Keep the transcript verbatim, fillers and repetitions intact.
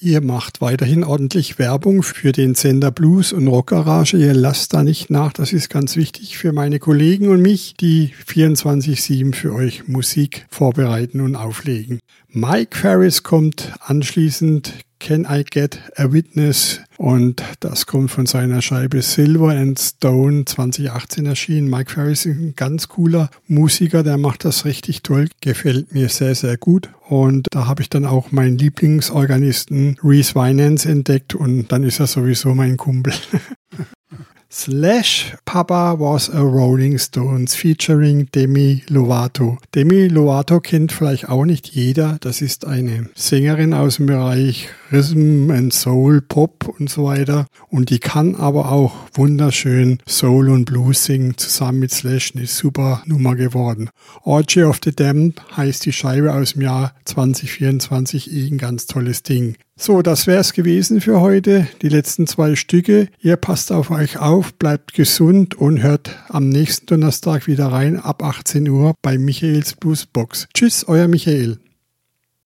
Ihr macht weiterhin ordentlich Werbung für den Sender Blues und Rock Garage. Ihr lasst da nicht nach. Das ist ganz wichtig für meine Kollegen und mich, die vierundzwanzig sieben für euch Musik vorbereiten und auflegen. Mike Farris kommt anschließend. Can I Get a Witness? Und das kommt von seiner Scheibe Silver and Stone zwanzig achtzehn erschienen. Mike Farris ist ein ganz cooler Musiker, der macht das richtig toll, gefällt mir sehr, sehr gut. Und da habe ich dann auch meinen Lieblingsorganisten Reese Winans entdeckt und dann ist er sowieso mein Kumpel. Slash Papa Was a Rolling Stones featuring Demi Lovato. Demi Lovato kennt vielleicht auch nicht jeder. Das ist eine Sängerin aus dem Bereich Rhythm and Soul, Pop und so weiter. Und die kann aber auch wunderschön Soul und Blues singen. Zusammen mit Slash eine super Nummer geworden. Orgy of the Damned heißt die Scheibe aus dem Jahr zwanzig vierundzwanzig. Ein ganz tolles Ding. So, das wäre es gewesen für heute. Die letzten zwei Stücke. Ihr passt auf euch auf, bleibt gesund und hört am nächsten Donnerstag wieder rein ab achtzehn Uhr bei Michaels Bluesbox. Tschüss, euer Michael.